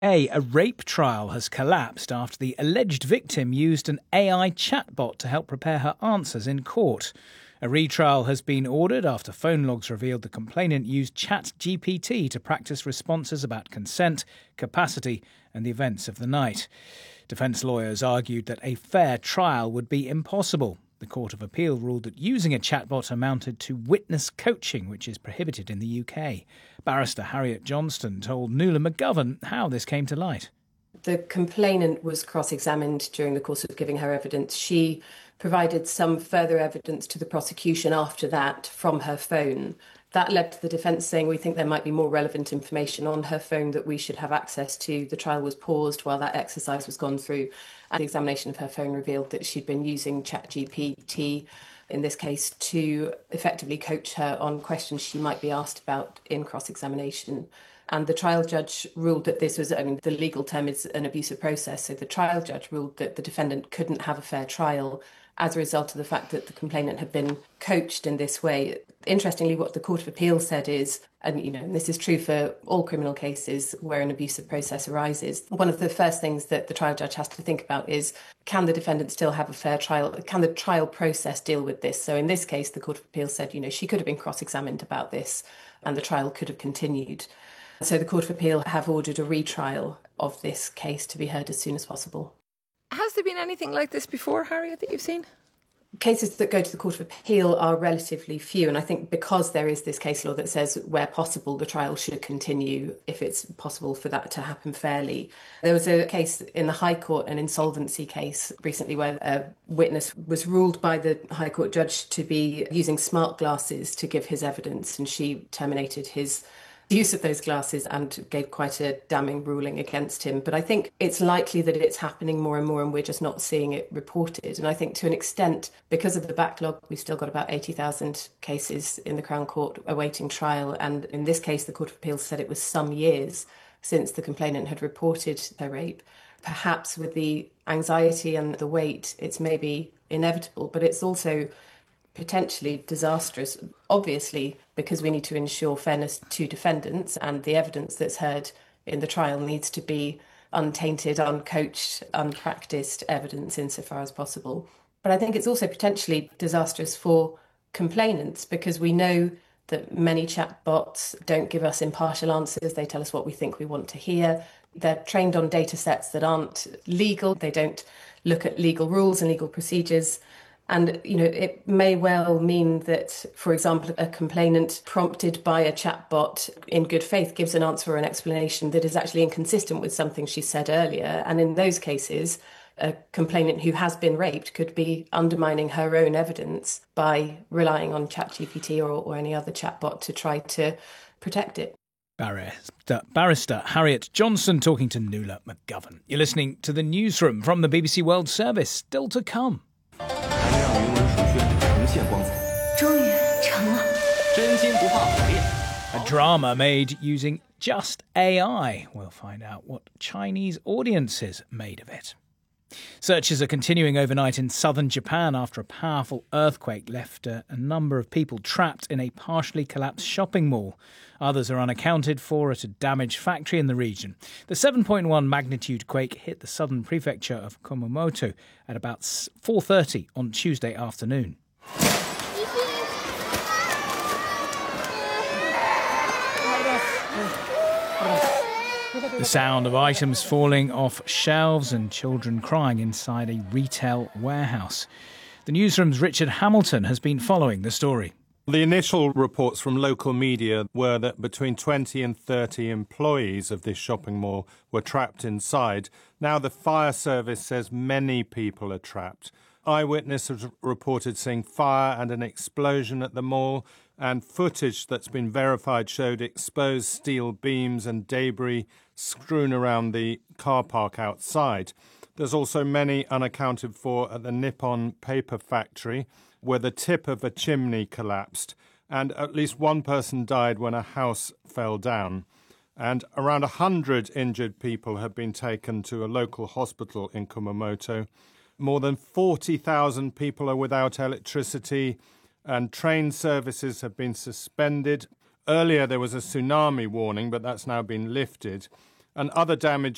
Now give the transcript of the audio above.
A rape trial has collapsed after the alleged victim used an AI chatbot to help prepare her answers in court. A retrial has been ordered after phone logs revealed the complainant used ChatGPT to practice responses about consent, capacity and the events of the night. Defence lawyers argued that a fair trial would be impossible. The Court of Appeal ruled that using a chatbot amounted to witness coaching, which is prohibited in the UK. Barrister Harriet Johnston told Nuala McGovern how this came to light. The complainant was cross-examined during the course of giving her evidence. She provided some further evidence to the prosecution after that from her phone. That led to the defence saying we think there might be more relevant information on her phone that we should have access to. The trial was paused while that exercise was gone through. And the examination of her phone revealed that she'd been using ChatGPT, in this case, to effectively coach her on questions she might be asked about in cross-examination. And the trial judge ruled that this was, the legal term is an abusive process. So the trial judge ruled that the defendant couldn't have a fair trial as a result of the fact that the complainant had been coached in this way. Interestingly, what the Court of Appeal said is, and this is true for all criminal cases where an abusive process arises, one of the first things that the trial judge has to think about is, can the defendant still have a fair trial? Can the trial process deal with this? So in this case, the Court of Appeal said, she could have been cross-examined about this and the trial could have continued. So the Court of Appeal have ordered a retrial of this case to be heard as soon as possible. Has there been anything like this before, Harriet, that you've seen? Cases that go to the Court of Appeal are relatively few, and I think because there is this case law that says where possible the trial should continue if it's possible for that to happen fairly. There was a case in the High Court, an insolvency case recently, where a witness was ruled by the High Court judge to be using smart glasses to give his evidence, and she terminated his use of those glasses and gave quite a damning ruling against him. But I think it's likely that it's happening more and more and we're just not seeing it reported. And I think to an extent, because of the backlog, we've still got about 80,000 cases in the Crown Court awaiting trial. And in this case, the Court of Appeal said it was some years since the complainant had reported their rape. Perhaps with the anxiety and the weight, it's maybe inevitable, but it's also potentially disastrous, obviously, because we need to ensure fairness to defendants, and the evidence that's heard in the trial needs to be untainted, uncoached, unpracticed evidence insofar as possible. But I think it's also potentially disastrous for complainants, because we know that many chatbots don't give us impartial answers. They tell us what we think we want to hear. They're trained on data sets that aren't legal. They don't look at legal rules and legal procedures. And, it may well mean that, for example, a complainant prompted by a chatbot in good faith gives an answer or an explanation that is actually inconsistent with something she said earlier. And in those cases, a complainant who has been raped could be undermining her own evidence by relying on ChatGPT or any other chatbot to try to protect it. Barrister Harriet Johnston talking to Nuala McGovern. You're listening to The Newsroom from the BBC World Service. Still to come. A drama made using just AI. We'll find out what Chinese audiences made of it. Searches are continuing overnight in southern Japan after a powerful earthquake left a number of people trapped in a partially collapsed shopping mall. Others are unaccounted for at a damaged factory in the region. The 7.1 magnitude quake hit the southern prefecture of Kumamoto at about 4:30 on Tuesday afternoon. The sound of items falling off shelves and children crying inside a retail warehouse. The Newsroom's Richard Hamilton has been following the story. The initial reports from local media were that between 20 and 30 employees of this shopping mall were trapped inside. Now the fire service says many people are trapped. Eyewitnesses reported seeing fire and an explosion at the mall, and footage that's been verified showed exposed steel beams and debris strewn around the car park outside. There's also many unaccounted for at the Nippon paper factory, where the tip of a chimney collapsed, and at least one person died when a house fell down. And around 100 injured people have been taken to a local hospital in Kumamoto. More than 40,000 people are without electricity, and train services have been suspended. Earlier there was a tsunami warning, but that's now been lifted. And other damage